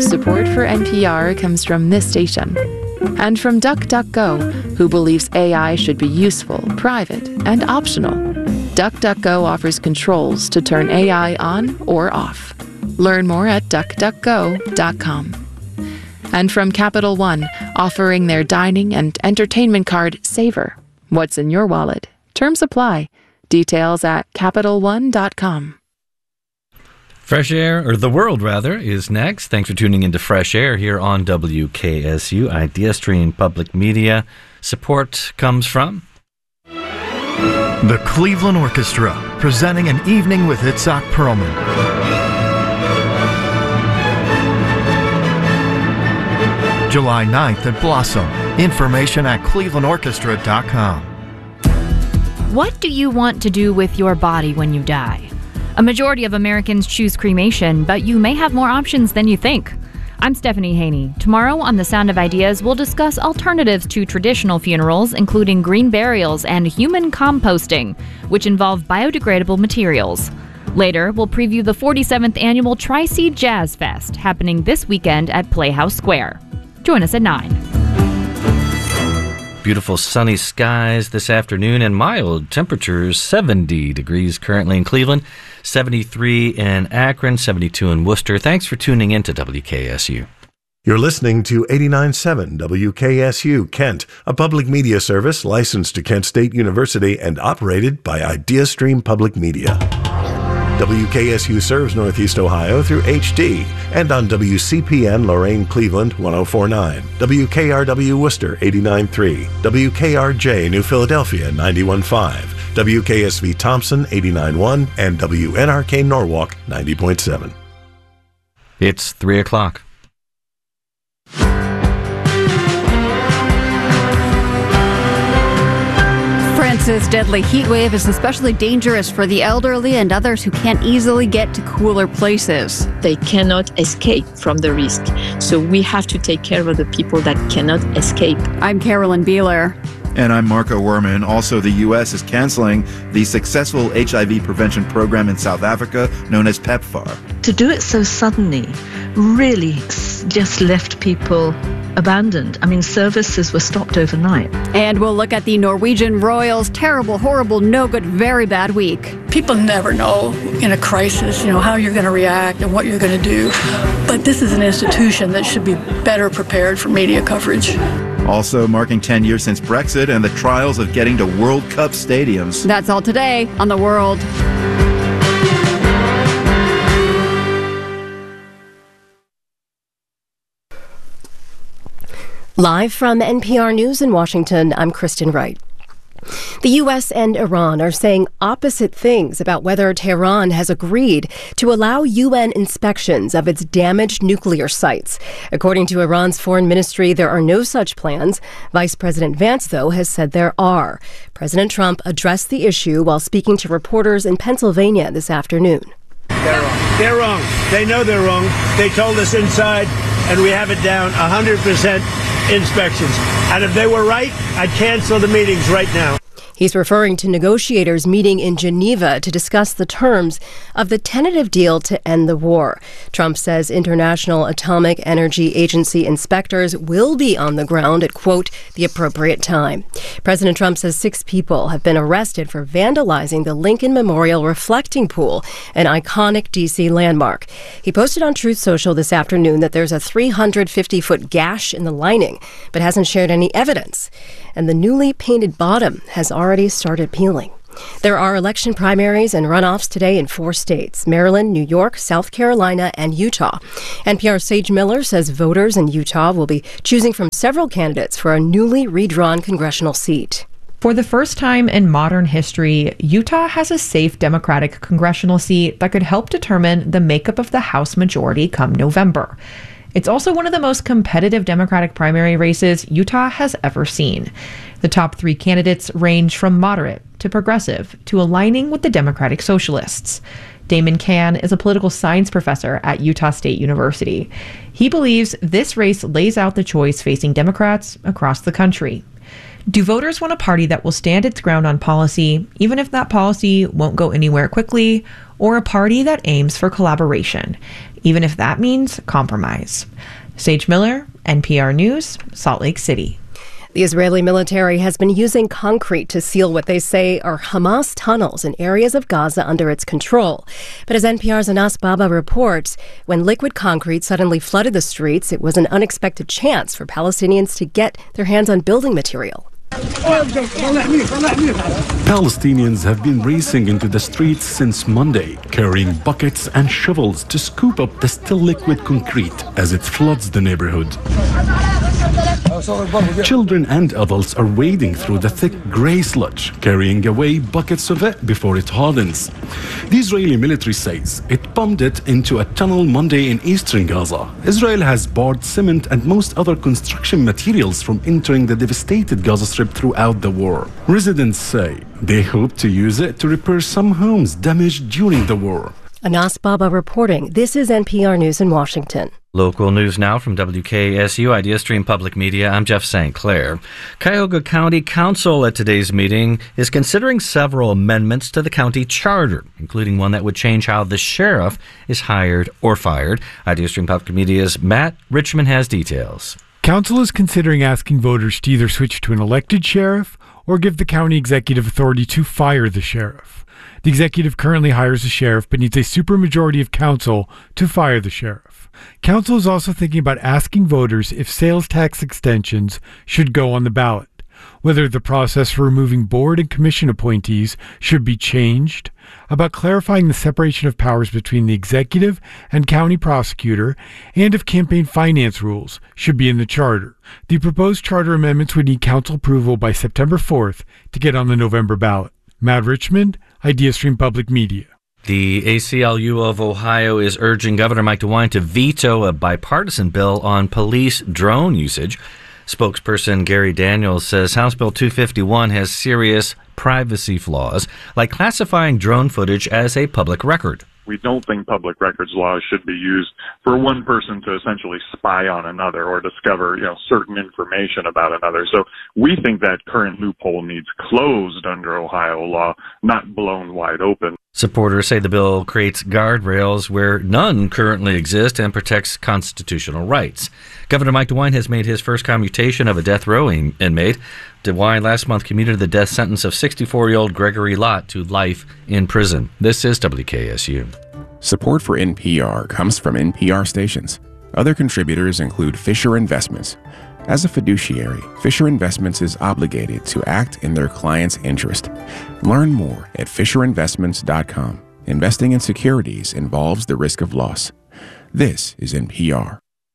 Support for NPR comes from this station and from DuckDuckGo, who believes AI should be useful, private, and optional. DuckDuckGo offers controls to turn AI on or off. Learn more at duckduckgo.com. And from Capital One, offering their dining and entertainment card Savor. What's in your wallet? Terms apply. Details at CapitalOne.com. Fresh Air, or The World rather, is next. Thanks for tuning into Fresh Air here on WKSU, IdeaStream Public Media. Support comes from the Cleveland Orchestra, presenting An Evening with Itzhak Perlman. July 9th at Blossom. Information at clevelandorchestra.com. What do you want to do with your body when you die? A majority of Americans choose cremation, but you may have more options than you think. I'm Stephanie Haney. Tomorrow on The Sound of Ideas, we'll discuss alternatives to traditional funerals, including green burials and human composting, which involve biodegradable materials. Later, we'll preview the 47th annual Tri-Seed Jazz Fest, happening this weekend at Playhouse Square. Join us at 9. Beautiful sunny skies this afternoon and mild temperatures, 70 degrees currently in Cleveland, 73 in Akron, 72 in Worcester. Thanks for tuning in to WKSU. You're listening to 89.7 WKSU Kent, a public media service licensed to Kent State University and operated by IdeaStream Public Media. WKSU serves Northeast Ohio through HD and on WCPN Lorain Cleveland 104.9, WKRW Worcester 89.3, WKRJ New Philadelphia 91.5, WKSV Thompson 89.1, and WNRK Norwalk 90.7. It's 3 o'clock. France's deadly heat wave is especially dangerous for the elderly and others who can't easily get to cooler places. They cannot escape from the risk. So we have to take care of the people that cannot escape. I'm Carolyn Beeler. And I'm Marco Werman. Also, the U.S. is canceling the successful HIV prevention program in South Africa known as PEPFAR. To do it so suddenly really just left people abandoned. I mean, services were stopped overnight. And we'll look at the Norwegian Royals' terrible, horrible, no good, very bad week. People never know in a crisis, how you're going to react and what you're going to do. But this is an institution that should be better prepared for media coverage. Also marking 10 years since Brexit and the trials of getting to World Cup stadiums. That's all today on The World. Live from NPR News in Washington, I'm Kristen Wright. The U.S. and Iran are saying opposite things about whether Tehran has agreed to allow UN inspections of its damaged nuclear sites. According to Iran's foreign ministry, there are no such plans. Vice President Vance, though, has said there are. President Trump addressed the issue while speaking to reporters in Pennsylvania this afternoon. They're wrong. They're wrong. They know they're wrong. They told us inside, and we have it down 100%. Inspections. And if they were right, I'd cancel the meetings right now. He's referring to negotiators meeting in Geneva to discuss the terms of the tentative deal to end the war. Trump says International Atomic Energy Agency inspectors will be on the ground at, quote, the appropriate time. President Trump says 6 people have been arrested for vandalizing the Lincoln Memorial Reflecting Pool, an iconic D.C. landmark. He posted on Truth Social this afternoon that there's a 350-foot gash in the lining, but hasn't shared any evidence. And the newly painted bottom has already started peeling. There are election primaries and runoffs today in 4 states: Maryland, New York, South Carolina, and Utah. NPR's Sage Miller says voters in Utah will be choosing from several candidates for a newly redrawn congressional seat. For the first time in modern history, Utah has a safe Democratic congressional seat that could help determine the makeup of the House majority come November. It's also one of the most competitive Democratic primary races Utah has ever seen. The top 3 candidates range from moderate to progressive to aligning with the Democratic Socialists. Damon Cann is a political science professor at Utah State University. He believes this race lays out the choice facing Democrats across the country. Do voters want a party that will stand its ground on policy, even if that policy won't go anywhere quickly, or a party that aims for collaboration? even if that means compromise. Sage Miller, NPR News, Salt Lake City. The Israeli military has been using concrete to seal what they say are Hamas tunnels in areas of Gaza under its control. But as NPR's Anas Baba reports, when liquid concrete suddenly flooded the streets, it was an unexpected chance for Palestinians to get their hands on building material. Palestinians have been racing into the streets since Monday, carrying buckets and shovels to scoop up the still liquid concrete as it floods the neighborhood. Children and adults are wading through the thick grey sludge, carrying away buckets of it before it hardens. The Israeli military says it pumped it into a tunnel Monday in eastern Gaza. Israel has barred cement and most other construction materials from entering the devastated Gaza Strip throughout the war. Residents say they hope to use it to repair some homes damaged during the war. Anas Baba reporting. This is NPR News in Washington. Local news now from WKSU IdeaStream Public Media. I'm Jeff St. Clair. Cuyahoga County Council at today's meeting is considering several amendments to the county charter, including one that would change how the sheriff is hired or fired. IdeaStream Public Media's Matt Richmond has details. Council is considering asking voters to either switch to an elected sheriff or give the county executive authority to fire the sheriff. The executive currently hires a sheriff but needs a supermajority of council to fire the sheriff. Council is also thinking about asking voters if sales tax extensions should go on the ballot, whether the process for removing board and commission appointees should be changed, about clarifying the separation of powers between the executive and county prosecutor, and if campaign finance rules should be in the charter. The proposed charter amendments would need council approval by September 4th to get on the November ballot. Matt Richmond, IdeaStream Public Media. The ACLU of Ohio is urging Governor Mike DeWine to veto a bipartisan bill on police drone usage. Spokesperson Gary Daniels says House Bill 251 has serious privacy flaws, like classifying drone footage as a public record. We don't think public records laws should be used for one person to essentially spy on another or discover, certain information about another. So we think that current loophole needs closed under Ohio law, not blown wide open. Supporters say the bill creates guardrails where none currently exist and protects constitutional rights. Governor Mike DeWine has made his first commutation of a death row inmate. DeWine last month commuted the death sentence of 64-year-old Gregory Lott to life in prison. This is WKSU. Support for NPR comes from NPR stations. Other contributors include Fisher Investments. As a fiduciary, Fisher Investments is obligated to act in their client's interest. Learn more at FisherInvestments.com. Investing in securities involves the risk of loss. This is NPR.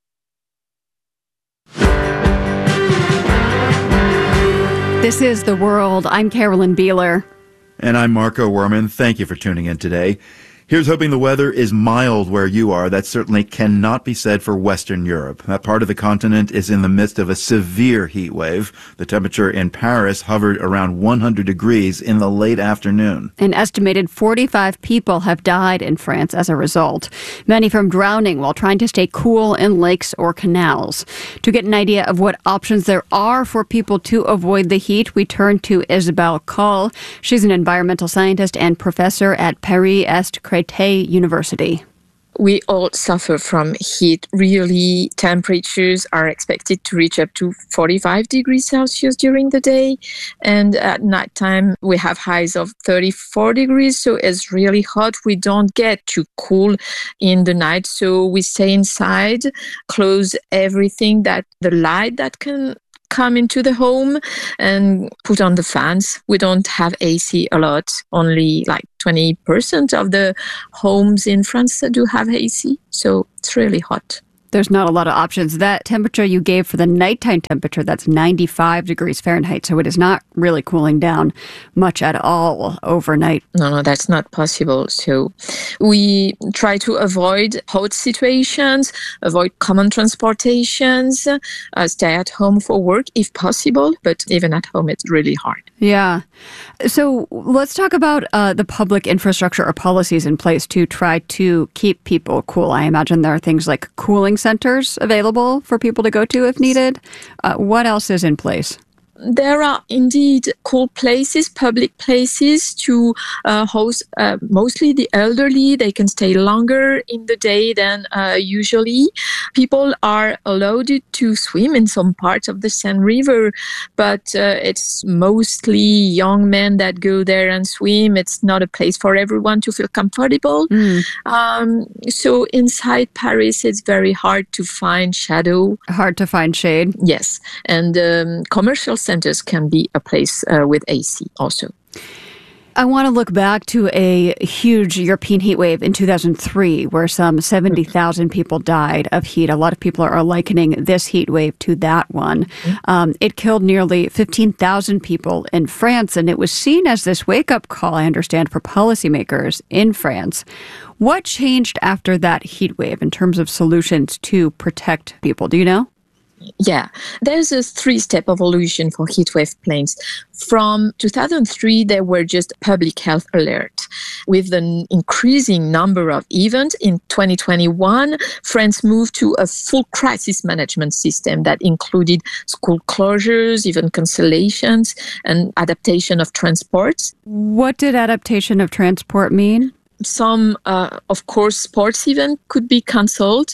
This is The World. I'm Carolyn Beeler. And I'm Marco Werman. Thank you for tuning in today. Here's hoping the weather is mild where you are. That certainly cannot be said for Western Europe. That part of the continent is in the midst of a severe heat wave. The temperature in Paris hovered around 100 degrees in the late afternoon. An estimated 45 people have died in France as a result, many from drowning while trying to stay cool in lakes or canals. To get an idea of what options there are for people to avoid the heat, we turn to Isabelle Coll. She's an environmental scientist and professor at Paris-Est University. We all suffer from heat. Really, temperatures are expected to reach up to 45 degrees Celsius during the day. And at nighttime, we have highs of 34 degrees. So it's really hot. We don't get too cool in the night. So we stay inside, close everything that the light that can come into the home, and put on the fans. We don't have AC a lot. Only like 20% of the homes in France do have AC. So it's really hot. There's not a lot of options. That temperature you gave for the nighttime temperature, that's 95 degrees Fahrenheit. So it is not really cooling down much at all overnight. No, that's not possible. So we try to avoid hot situations, avoid common transportations, stay at home for work if possible. But even at home, it's really hard. Yeah. So let's talk about the public infrastructure or policies in place to try to keep people cool. I imagine there are things like cooling centers available for people to go to if needed. What else is in place? There are indeed cool places, public places to host mostly the elderly. They can stay longer in the day than usually. People are allowed to swim in some parts of the Seine River, but it's mostly young men that go there and swim. It's not a place for everyone to feel comfortable. So inside Paris, it's very hard to find shadow. Hard to find shade. Yes. And commercial centers can be a place with AC also. I want to look back to a huge European heat wave in 2003 where some 70,000 people died of heat. A lot of people are likening this heat wave to that one. It killed nearly 15,000 people in France, and it was seen as this wake-up call, I understand, for policymakers in France. What changed after that heat wave in terms of solutions to protect people? Do you know? Yeah, there's a 3-step evolution for heatwave planes. From 2003, there were just public health alert. With an increasing number of events, in 2021, France moved to a full crisis management system that included school closures, even cancellations, and adaptation of transports. What did adaptation of transport mean? Some, of course, sports events could be cancelled,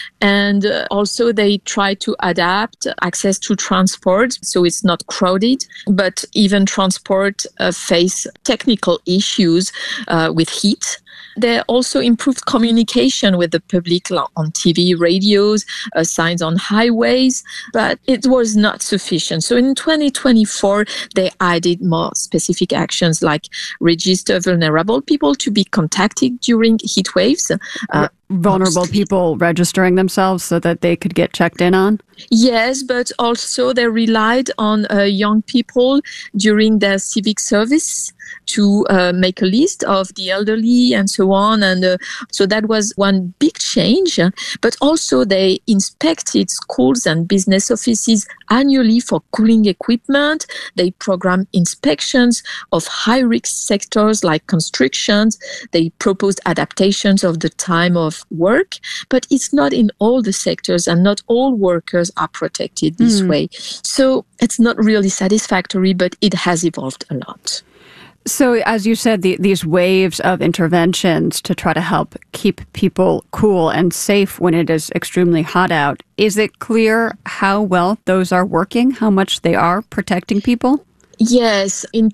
and also they try to adapt access to transport so it's not crowded. But even transport face technical issues with heat. They also improved communication with the public on TV, radios, signs on highways, but it was not sufficient. So in 2024, they added more specific actions like register vulnerable people to be contacted during heat waves. Vulnerable people registering themselves so that they could get checked in on? Yes, but also they relied on young people during their civic service to make a list of the elderly and so on. And so that was one big change. But also they inspected schools and business offices annually for cooling equipment. They programmed inspections of high-risk sectors like constructions. They proposed adaptations of the time of work. But it's not in all the sectors, and not all workers are protected this way. So it's not really satisfactory, but it has evolved a lot. So, as you said, these waves of interventions to try to help keep people cool and safe when it is extremely hot out, is it clear how well those are working, how much they are protecting people? Yes, in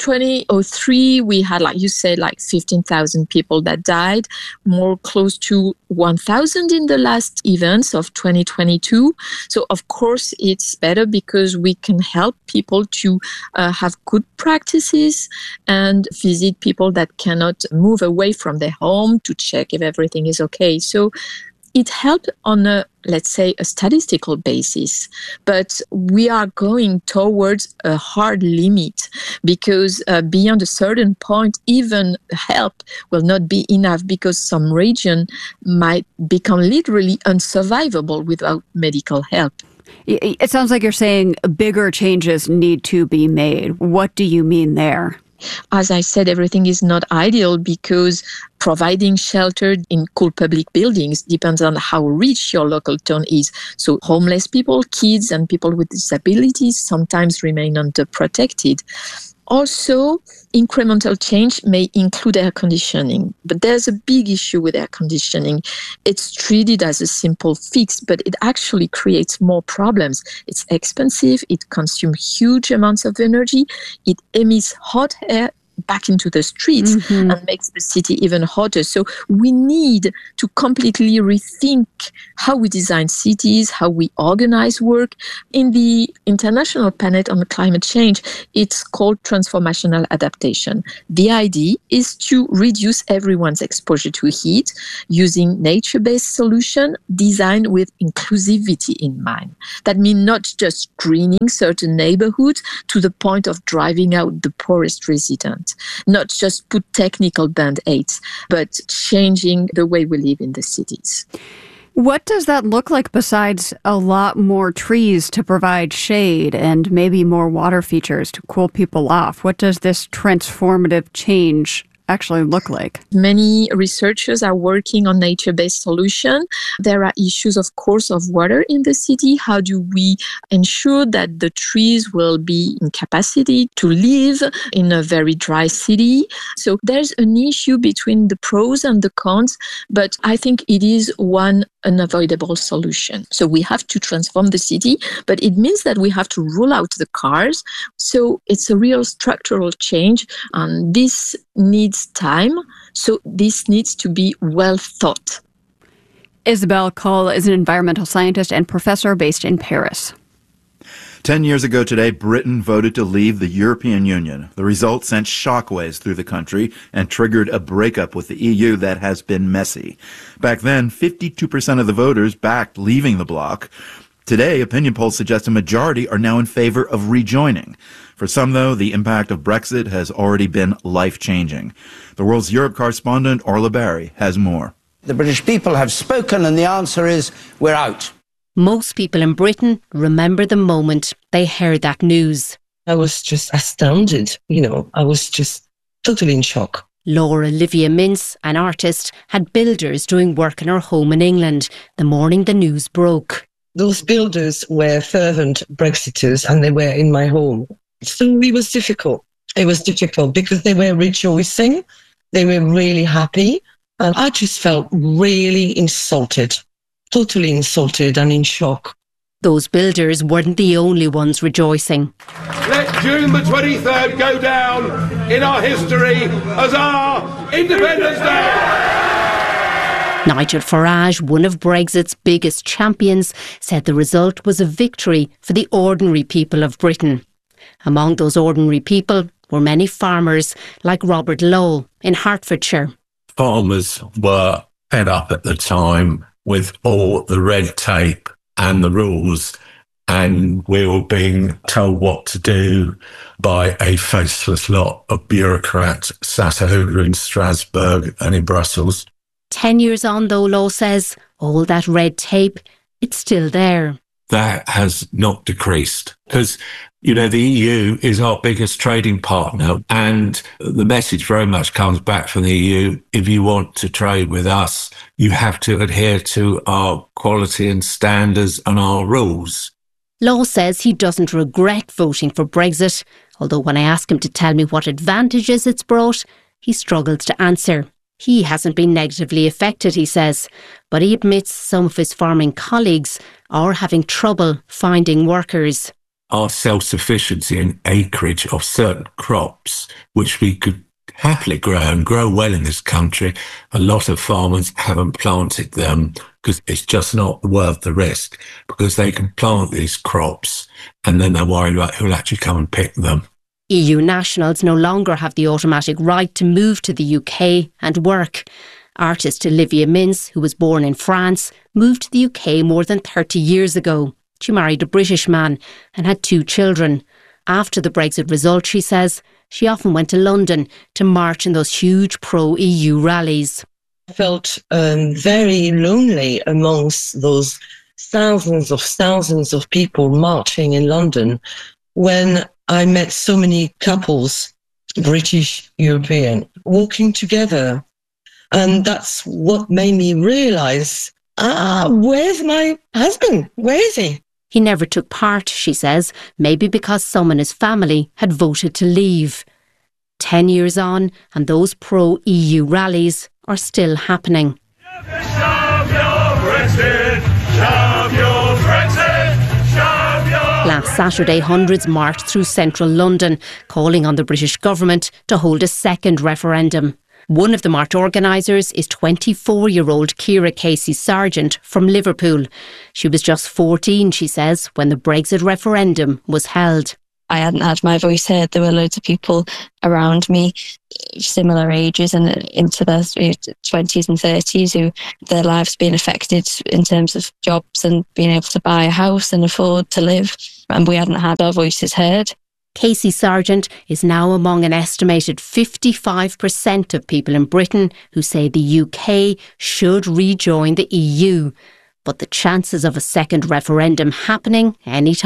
2003, we had, like you said, like 15,000 people that died, more close to 1,000 in the last events of 2022. So, of course, it's better because we can help people to have good practices and visit people that cannot move away from their home to check if everything is okay. So, it helped on a, let's say, a statistical basis, but we are going towards a hard limit because beyond a certain point, even help will not be enough because some region might become literally unsurvivable without medical help. It sounds like you're saying bigger changes need to be made. What do you mean there? As I said, everything is not ideal because providing shelter in cool public buildings depends on how rich your local town is. So homeless people, kids, and people with disabilities sometimes remain underprotected. Also, incremental change may include air conditioning, but there's a big issue with air conditioning. It's treated as a simple fix, but it actually creates more problems. It's expensive, it consumes huge amounts of energy, it emits hot air back into the streets and makes the city even hotter. So we need to completely rethink how we design cities, how we organize work. In the International Panel on Climate Change, it's called transformational adaptation. The idea is to reduce everyone's exposure to heat using nature-based solution designed with inclusivity in mind. That means not just greening certain neighborhoods to the point of driving out the poorest residents. Not just put technical band-aids, but changing the way we live in the cities. What does that look like besides a lot more trees to provide shade and maybe more water features to cool people off? What does this transformative change actually look like? Many researchers are working on nature-based solutions. There are issues, of course, of water in the city. How do we ensure that the trees will be in capacity to live in a very dry city? So there's an issue between the pros and the cons, but I think it is one unavoidable solution. So we have to transform the city, but it means that we have to rule out the cars. So it's a real structural change, and this needs time. So this needs to be well thought. Isabelle Coll is an environmental scientist and professor based in Paris. 10 years ago today, Britain voted to leave the European Union. The result sent shockwaves through the country and triggered a breakup with the EU that has been messy. Back then, 52% of the voters backed leaving the bloc. Today, opinion polls suggest a majority are now in favor of rejoining. For some, though, the impact of Brexit has already been life-changing. The World's Europe correspondent, Orla Barry, has more. The British people have spoken, and the answer is we're out. Most people in Britain remember the moment they heard that news. I was just astounded, I was just totally in shock. Laura Livia Mintz, an artist, had builders doing work in her home in England the morning the news broke. Those builders were fervent Brexiters and they were in my home. So it was difficult. It was difficult because they were rejoicing. They were really happy. And I just felt really insulted. Totally insulted and in shock. Those builders weren't the only ones rejoicing. Let June the 23rd go down in our history as our Independence Day. Nigel Farage, one of Brexit's biggest champions, said the result was a victory for the ordinary people of Britain. Among those ordinary people were many farmers like Robert Lowell in Hertfordshire. Farmers were fed up at the time with all the red tape and the rules, and we were being told what to do by a faceless lot of bureaucrats sat over in Strasbourg and in Brussels. 10 years on, though, Law says, all that red tape, it's still there. That has not decreased because, the EU is our biggest trading partner, and the message very much comes back from the EU. If you want to trade with us, you have to adhere to our quality and standards and our rules. Law says he doesn't regret voting for Brexit, although when I ask him to tell me what advantages it's brought, he struggles to answer. He hasn't been negatively affected, he says, but he admits some of his farming colleagues are having trouble finding workers. Our self-sufficiency in acreage of certain crops, which we could happily grow and grow well in this country, a lot of farmers haven't planted them because it's just not worth the risk, because they can plant these crops and then they're worried about who'll actually come and pick them. EU nationals no longer have the automatic right to move to the UK and work. Artist Olivia Mintz, who was born in France, moved to the UK more than 30 years ago. She married a British man and had 2 children. After the Brexit result, she says, she often went to London to march in those huge pro-EU rallies. I felt very lonely amongst those thousands of people marching in London when I met so many couples, British, European, walking together. And that's what made me realise, where's my husband? Where is he? He never took part, she says, maybe because some in his family had voted to leave. 10 years on, and those pro-EU rallies are still happening. Last Saturday, hundreds marched through central London, calling on the British government to hold a second referendum. One of the march organisers is 24-year-old Ciara Casey-Sargent from Liverpool. She was just 14, she says, when the Brexit referendum was held. I hadn't had my voice heard. There were loads of people around me, similar ages and into their 20s and 30s, who their lives being affected in terms of jobs and being able to buy a house and afford to live. And we hadn't had our voices heard. Casey-Sargent is now among an estimated 55% of people in Britain who say the UK should rejoin the EU. But the chances of a second referendum happening anytime